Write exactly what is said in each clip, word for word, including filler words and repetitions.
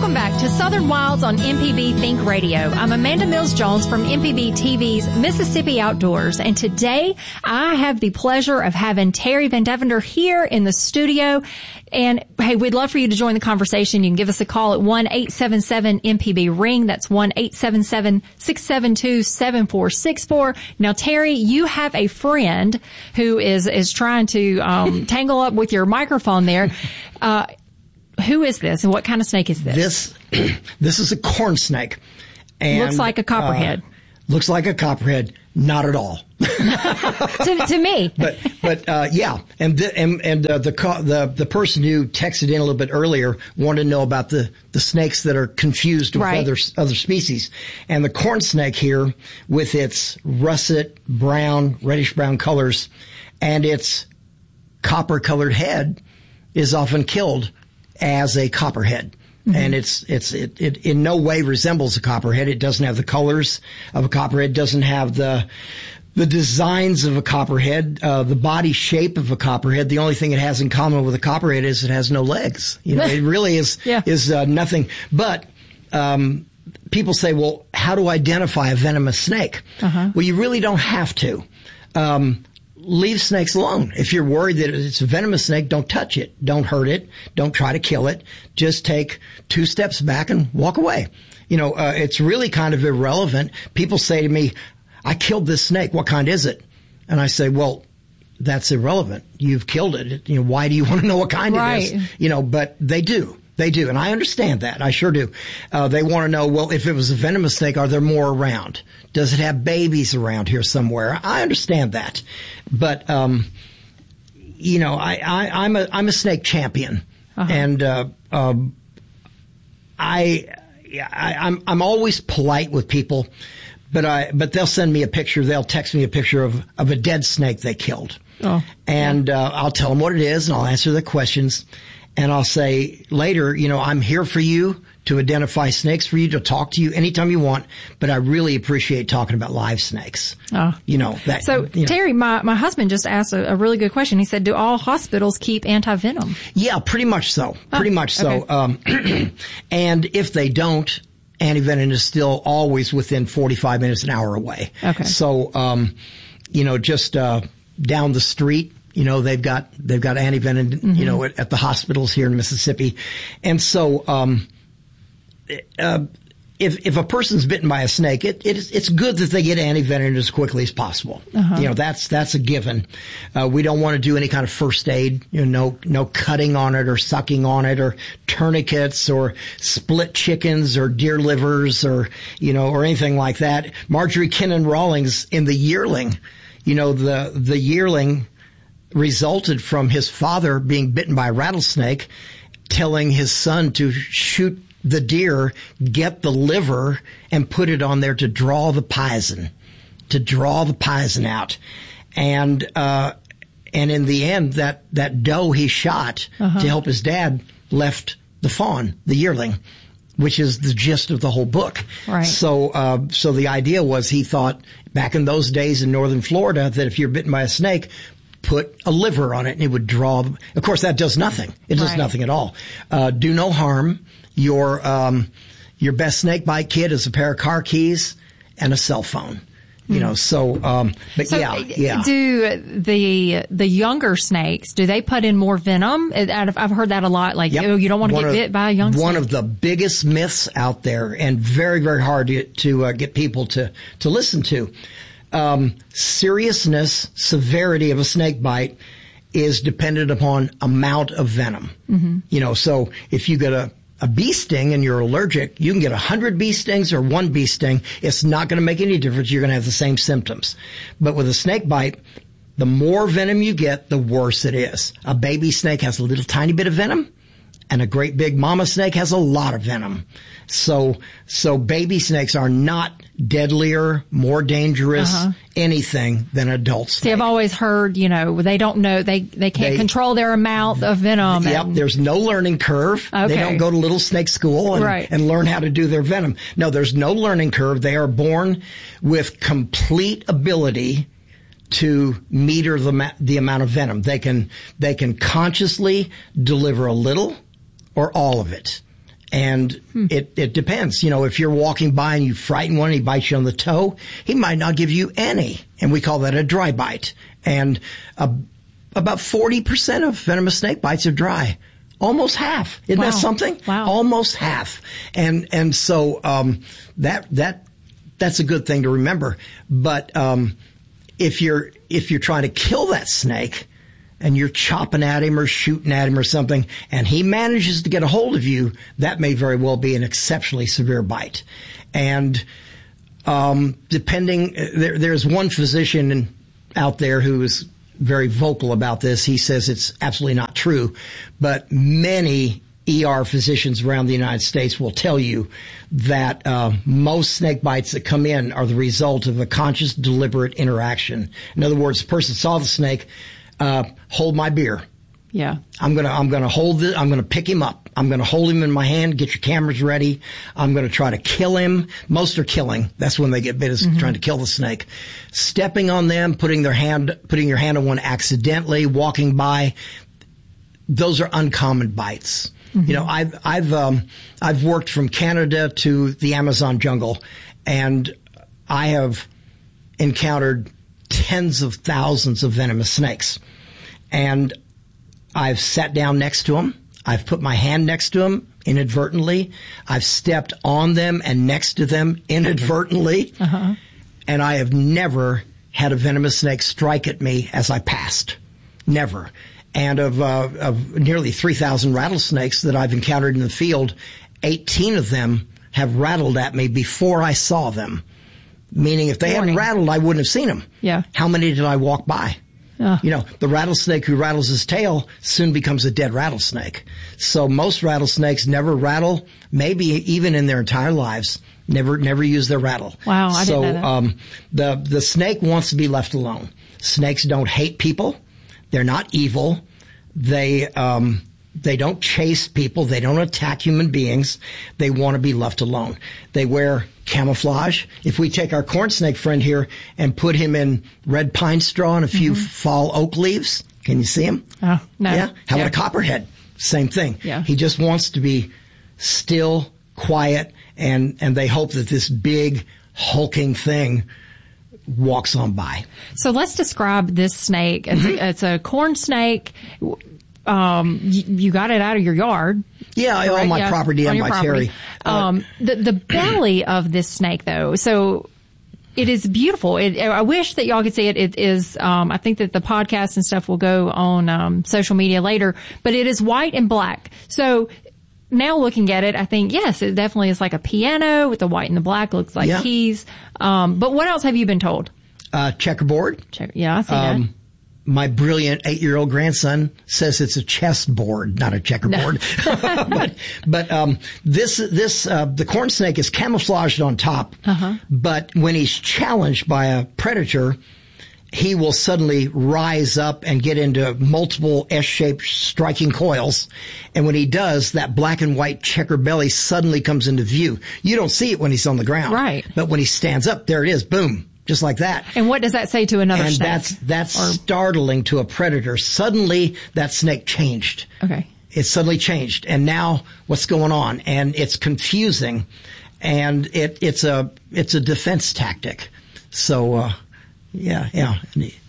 Welcome back to Southern Wilds on M P B Think Radio. I'm Amanda Mills-Jones from M P B T V's Mississippi Outdoors, and today I have the pleasure of having Terry Van Devender here in the studio. And hey, we'd love for you to join the conversation. You can give us a call at one eight seven seven M P B ring. That's one eight seven seven six seven two seven four six four. Now, Terry, you have a friend who is is trying to um, tangle up with your microphone there. Uh, who is this, and what kind of snake is this? This this is a corn snake. And, looks like a copperhead. Uh, looks like a copperhead. Not at all. to, to me. But, but, uh, yeah. And, the, and, and, uh, the, the, the person who texted in a little bit earlier wanted to know about the, the snakes that are confused with right. other, other species. And the corn snake here, with its russet, brown, reddish brown colors and its copper colored head, is often killed as a copperhead. Mm-hmm. And it's, it's, it, it in no way resembles a copperhead. It doesn't have the colors of a copperhead, doesn't have the, the designs of a copperhead, uh, the body shape of a copperhead. The only thing it has in common with a copperhead is it has no legs. You know, it really is, yeah. is, uh, nothing. But, um, people say, well, how to identify a venomous snake? Uh-huh. Well, you really don't have to. Um, Leave snakes alone. If you're worried that it's a venomous snake, don't touch it. Don't hurt it. Don't try to kill it. Just take two steps back and walk away. You know, uh, it's really kind of irrelevant. People say to me, I killed this snake. What kind is it? And I say, well, that's irrelevant. You've killed it. You know, why do you want to know what kind right. it is? You know, but they do. They do. And I understand that. I sure do. Uh, they want to know, well, if it was a venomous snake, are there more around? Does it have babies around here somewhere? I understand that. But, um, you know, I, I, I'm a, I'm a snake champion. Uh-huh. And, uh, um, I, I, I'm, I'm always polite with people, but I, but they'll send me a picture. They'll text me a picture of, of a dead snake they killed. Oh. And, uh, I'll tell them what it is and I'll answer their questions. And I'll say later, you know, I'm here for you to identify snakes, for you to talk to you anytime you want, but I really appreciate talking about live snakes. Oh. You know, that. So, you know. Terry, my, my husband just asked a, a really good question. He said, do all hospitals keep anti-venom? Yeah, pretty much so. Oh, pretty much so. okay. Um, and if they don't, anti-venom is still always within forty-five minutes, an hour away. Okay. So, um, you know, just, uh, down the street, you know, they've got, they've got anti-venom, mm-hmm. you know, at, at the hospitals here in Mississippi. And so, um, uh, if, if a person's bitten by a snake, it, it it's good that they get anti-venom as quickly as possible. Uh-huh. You know, that's, that's a given. Uh, we don't want to do any kind of first aid, you know, no, no cutting on it or sucking on it or tourniquets or split chickens or deer livers or, you know, or anything like that. Marjorie Kinnan Rawlings in The Yearling, you know, the, the yearling resulted from his father being bitten by a rattlesnake, telling his son to shoot the deer, get the liver, and put it on there to draw the poison, to draw the poison out. And, uh, and in the end, that, that doe he shot uh-huh. to help his dad left the fawn, the yearling, which is the gist of the whole book. Right. So, uh, so the idea was he thought back in those days in northern Florida that if you're bitten by a snake, put a liver on it and it would draw. Of course, that does nothing. It does right. nothing at all. Uh, do no harm. Your, um, your best snake bite kit is a pair of car keys and a cell phone. You know, so, um, but so yeah, yeah. Do the, the younger snakes, do they put in more venom? I've heard that a lot, like, Yep. oh, you don't want to one get of, bit by a young snake. One of the biggest myths out there and very, very hard to, to uh, get people to, to listen to. Um, seriousness, severity of a snake bite is dependent upon amount of venom. Mm-hmm. You know, so if you get a, a bee sting and you're allergic, you can get a hundred bee stings or one bee sting. It's not going to make any difference. You're going to have the same symptoms. But with a snake bite, the more venom you get, the worse it is. A baby snake has a little tiny bit of venom, and a great big mama snake has a lot of venom. So, so baby snakes are not deadlier, more dangerous, uh-huh. anything than adult snakes. See, I've always heard, you know, they don't know, they, they can't They- control their amount of venom. Yep, and- there's no learning curve. Okay. They don't go to little snake school and, Right. and learn how to do their venom. No, there's no learning curve. They are born with complete ability to meter the ma- the amount of venom. They can they can consciously deliver a little or all of it. And hmm. it, it depends. You know, if you're walking by and you frighten one and he bites you on the toe, he might not give you any. And we call that a dry bite. And uh, about forty percent of venomous snake bites are dry. Almost half. Isn't wow. that something? Wow. Almost half. And, and so, um, that, that, that's a good thing to remember. But, um, if you're, if you're trying to kill that snake and you're chopping at him or shooting at him or something and he manages to get a hold of you, that may very well be an exceptionally severe bite. And, um, depending, there, there's one physician out there who is very vocal about this. He says it's absolutely not true, but many E R physicians around the United States will tell you that uh, most snake bites that come in are the result of a conscious, deliberate interaction. In other words, the person saw the snake, uh, hold my beer. Yeah. I'm gonna, I'm gonna hold it, I'm gonna pick him up. I'm gonna hold him in my hand, get your cameras ready. I'm gonna try to kill him. Most are killing. That's when they get bit, is mm-hmm. trying to kill the snake. Stepping on them, putting their hand, putting your hand on one accidentally, walking by. Those are uncommon bites. Mm-hmm. You know, I've, I've, um, I've worked from Canada to the Amazon jungle, and I have encountered tens of thousands of venomous snakes. And I've sat down next to them. I've put my hand next to them inadvertently. I've stepped on them and next to them inadvertently. Uh-huh. And I have never had a venomous snake strike at me as I passed. Never. And of, uh, of nearly three thousand rattlesnakes that I've encountered in the field, eighteen of them have rattled at me before I saw them. Meaning if they Warning. hadn't rattled, I wouldn't have seen them. Yeah. How many did I walk by? Uh. You know, the rattlesnake who rattles his tail soon becomes a dead rattlesnake. So most rattlesnakes never rattle, maybe even in their entire lives, never, never use their rattle. Wow, I so, didn't know that. um, the, the snake wants to be left alone. Snakes don't hate people. They're not evil. They, um, they don't chase people. They don't attack human beings. They want to be left alone. They wear camouflage. If we take our corn snake friend here and put him in red pine straw and a few mm-hmm. fall oak leaves, can you see him? Oh, no. Yeah. How yeah. about a copperhead? Same thing. Yeah. He just wants to be still, quiet, and, and they hope that this big, hulking thing walks on by. So let's describe this snake. It's, mm-hmm. a, it's a corn snake. Um, you, you got it out of your yard. Yeah, correct? On my yeah, property, on, on my property. Terry. Um, the, the belly of this snake, though, so it is beautiful. It, I wish that y'all could see it. It is, um, I think that the podcast and stuff will go on, um, social media later, but it is white and black. So now looking at it, I think, yes, it definitely is like a piano with the white and the black. Looks like yeah. keys. Um, but what else have you been told? Uh, checkerboard. Check, yeah, I see um, that. My brilliant eight-year-old grandson says it's a chessboard, not a checkerboard. No. but, but, um, this, this, uh, the corn snake is camouflaged on top. Uh-huh. But when he's challenged by a predator, he will suddenly rise up and get into multiple S-shaped striking coils. And when he does, that black and white checker belly suddenly comes into view. You don't see it when he's on the ground. Right. But when he stands up, there it is. Boom. Just like that. And what does that say to another and snake? And that's, that's or... startling to a predator. Suddenly, that snake changed. Okay. It suddenly changed. And now, what's going on? And it's confusing. And it, it's a, it's a defense tactic. So, uh, yeah, yeah.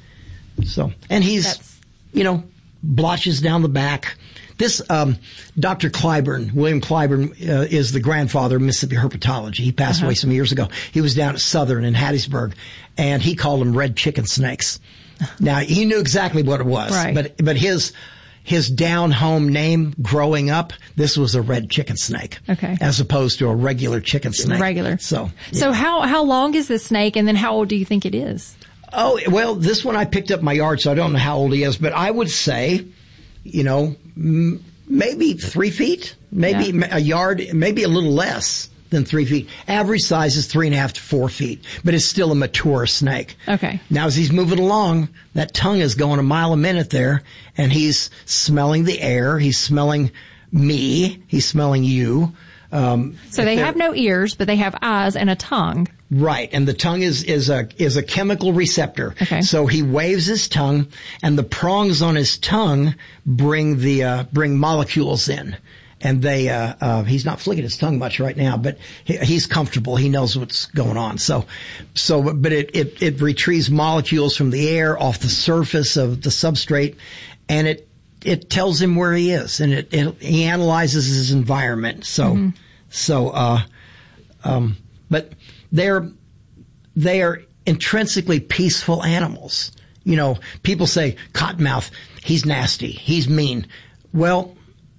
So, and he's, that's... you know, blotches down the back. This, um, Doctor Clyburn, William Clyburn, uh, is the grandfather of Mississippi herpetology. He passed uh-huh. away some years ago. He was down at Southern in Hattiesburg, and he called them red chicken snakes. Now, he knew exactly what it was, right. but, but his, his down home name growing up, this was a red chicken snake. Okay. As opposed to a regular chicken snake. Regular. So, yeah. So how, how long is this snake, and then how old do you think it is? Oh, well, this one I picked up in my yard, so I don't know how old he is, but I would say, you know, m- maybe three feet, maybe yeah. a yard, maybe a little less than three feet. Average size is three and a half to four feet, but it's still a mature snake. Okay. Now, as he's moving along, that tongue is going a mile a minute there, and he's smelling the air. He's smelling me. He's smelling you. Um, so they have no ears, but they have eyes and a tongue. Right, and the tongue is is a is a chemical receptor. Okay. So he waves his tongue, and the prongs on his tongue bring the uh, bring molecules in, and they, uh, uh, he's not flicking his tongue much right now, but he, he's comfortable. He knows what's going on. So, so, but it, it, it retrieves molecules from the air off the surface of the substrate, and it, it tells him where he is, and it, it he analyzes his environment. So, mm-hmm. so, uh, um, but they're, they are intrinsically peaceful animals. You know, people say, Cottonmouth, he's nasty, he's mean. Well,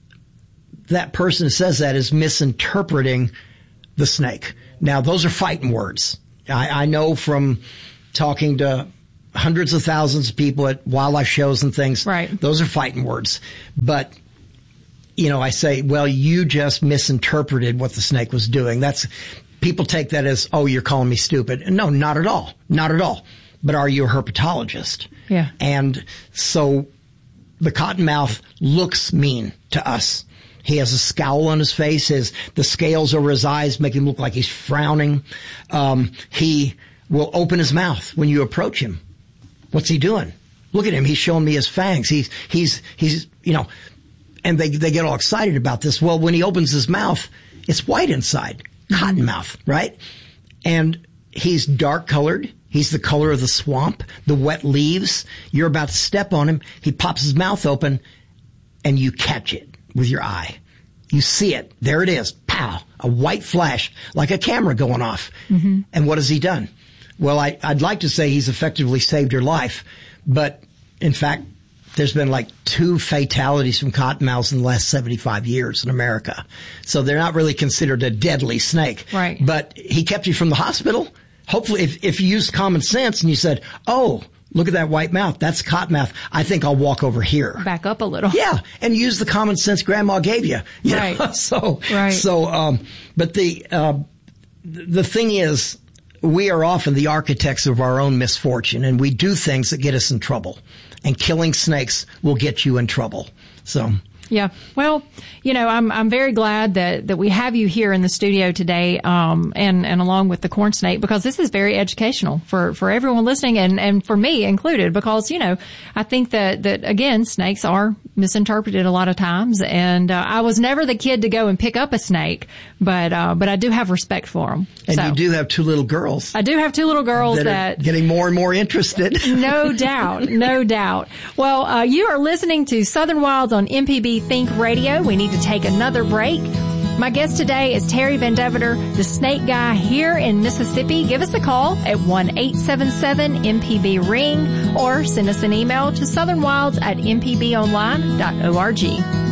that person who says that is misinterpreting the snake. Now, those are fighting words. I, I know from talking to hundreds of thousands of people at wildlife shows and things. Right. Those are fighting words. But, you know, I say, well, you just misinterpreted what the snake was doing. That's, people take that as, oh, you're calling me stupid. No, not at all. Not at all. But are you a herpetologist? Yeah. And so the cottonmouth looks mean to us. He has a scowl on his face. His, the scales over his eyes make him look like he's frowning. Um, he will open his mouth when you approach him. What's he doing? Look at him. He's showing me his fangs. He's, he's, he's, you know, and they, they get all excited about this. Well, when he opens his mouth, it's white inside. Cottonmouth, right? And he's dark colored. He's the color of the swamp, the wet leaves. You're about to step on him. He pops his mouth open and you catch it with your eye. You see it. There it is. Pow. A white flash, like a camera going off. Mm-hmm. And what has he done? Well, I, I'd like to say he's effectively saved your life, but in fact, there's been like two fatalities from cottonmouths in the last seventy-five years in America. So they're not really considered a deadly snake. Right. But he kept you from the hospital. Hopefully, if, if you used common sense and you said, oh, look at that white mouth, that's cottonmouth, I think I'll walk over here. Back up a little. Yeah, and use the common sense grandma gave you. you right. know? So, right. so, um, but the, uh, the thing is, we are often the architects of our own misfortune, and we do things that get us in trouble. And killing snakes will get you in trouble. So. Yeah. Well, you know, I'm I'm very glad that, that we have you here in the studio today, um, and, and along with the corn snake, because this is very educational for, for everyone listening and, and for me included, because, you know, I think that, that again, snakes are misinterpreted a lot of times. And, uh, I was never the kid to go and pick up a snake, but, uh, but I do have respect for them. And so, you do have two little girls. I do have two little girls that, that are getting more and more interested. No doubt. No doubt. Well, uh, you are listening to Southern Wilds on M P B Think Radio. We need to take another break. My guest today is Terry Van Deventer, the snake guy here in Mississippi. Give us a call at one eight seven seven M P B ring or send us an email to southernwilds at m p b online dot org.